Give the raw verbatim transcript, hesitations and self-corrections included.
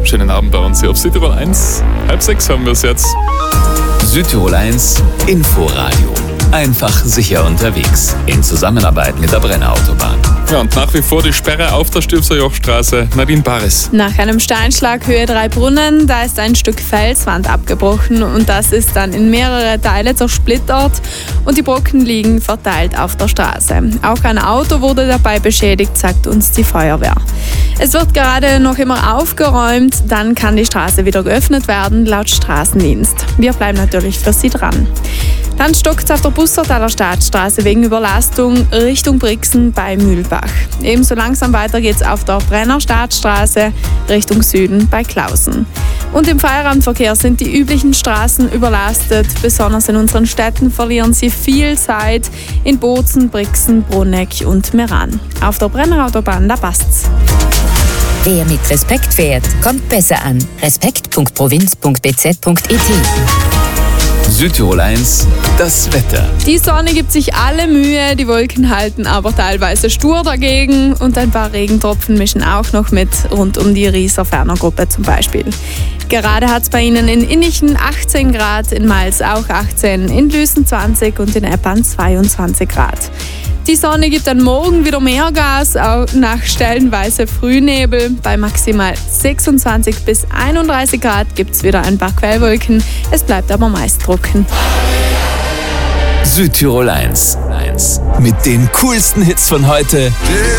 Schönen Abend bei uns hier auf Südtirol eins. Halb sechs haben wir es jetzt. Südtirol eins Inforadio. Einfach sicher unterwegs. In Zusammenarbeit mit der Brenner Autobahn. Ja, und nach wie vor die Sperre auf der Stülpser-Joch-Straße. Nadine Baris. Nach einem Steinschlag Höhe drei Brunnen, da ist ein Stück Felswand abgebrochen und das ist dann in mehrere Teile zersplittert und die Brocken liegen verteilt auf der Straße. Auch ein Auto wurde dabei beschädigt, sagt uns die Feuerwehr. Es wird gerade noch immer aufgeräumt, dann kann die Straße wieder geöffnet werden, laut Straßendienst. Wir bleiben natürlich für Sie dran. Dann stockt es auf der Bussertaler Stadtstraße wegen Überlastung Richtung Brixen bei Mühlbach. Ebenso langsam weiter geht es auf der Brenner Stadtstraße Richtung Süden bei Klausen. Und im Feierabendverkehr sind die üblichen Straßen überlastet. Besonders in unseren Städten verlieren sie viel Zeit in Bozen, Brixen, Bruneck und Meran. Auf der Brenner Autobahn, da passt's. Wer mit Respekt fährt, kommt besser an. respekt punkt provinz punkt b z punkt e t. Südtirol eins, das Wetter. Die Sonne gibt sich alle Mühe, die Wolken halten aber teilweise stur dagegen und ein paar Regentropfen mischen auch noch mit, rund um die Rieser Fernergruppe zum Beispiel. Gerade hat es bei Ihnen in Innichen achtzehn Grad, in Mals auch achtzehn, in Lüßen zwanzig und in Eppan zweiundzwanzig Grad. Die Sonne gibt dann morgen wieder mehr Gas, auch nach stellenweise Frühnebel. Bei maximal sechsundzwanzig bis einunddreißig Grad gibt es wieder ein paar Quellwolken. Es bleibt aber meist trocken. Südtirol eins. Mit den coolsten Hits von heute